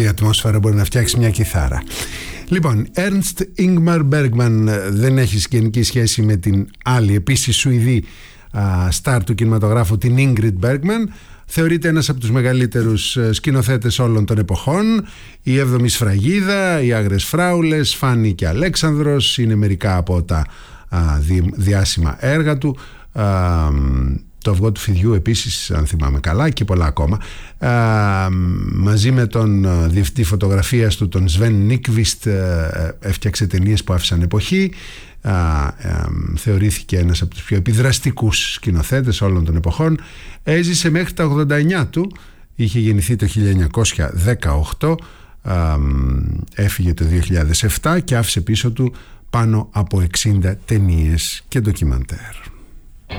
η ατμόσφαιρα μπορεί να φτιάξει μια κιθάρα. Λοιπόν, Ernst Ingmar Bergman δεν έχει συγγενική σχέση με την άλλη, επίσης Σουηδή στάρ του κινηματογράφου, την Ingrid Bergman. Θεωρείται ένας από τους μεγαλύτερους σκηνοθέτες όλων των εποχών. Η Έβδομη Σφραγίδα, οι Άγρες Φράουλες, Φάνη και Αλέξανδρος είναι μερικά από τα διάσημα έργα του. Το Αυγό του Φιδιού επίσης, αν θυμάμαι καλά, και πολλά ακόμα. Μαζί με τον διευθυντή φωτογραφίας του, τον Σβέν Νίκβιστ, έφτιαξε ταινίες που άφησαν εποχή. Θεωρήθηκε ένας από τους πιο επιδραστικούς σκηνοθέτες όλων των εποχών. Έζησε μέχρι τα 89 του, είχε γεννηθεί το 1918, έφυγε το 2007 και άφησε πίσω του πάνω από 60 ταινίες και ντοκιμαντέρ.